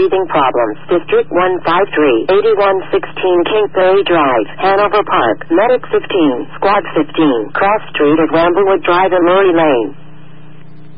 breathing problems. District 153, 8116 Kingsbury Drive, Hanover Park, Medic 15, Squad 15, Cross Street at Ramblewood Drive and Murray Lane.